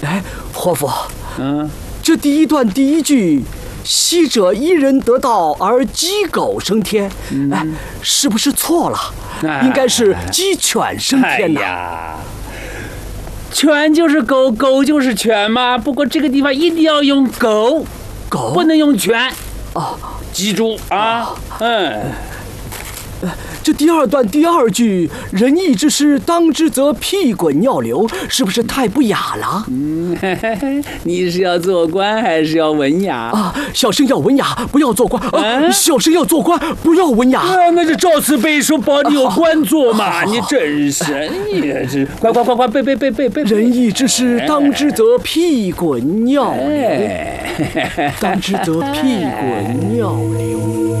哎，活佛，这第一段第一句“昔者一人得道而鸡狗升天”，哎，是不是错了？应该是鸡犬升天呐。 哎呀，犬就是狗，狗就是犬嘛。不过这个地方一定要用狗， 狗不能用犬。 哦， 记住啊， 这第二段第二句“仁义之师，当之则屁滚尿流”，是不是太不雅了？ 你是要做官还是要文雅啊？小生要文雅，不要做官。小生要做官，不要文雅。 那就照此背书，保你有官做嘛。你真是，你这快背！ 仁义之师，当之则屁滚尿流。当之则屁滚尿流。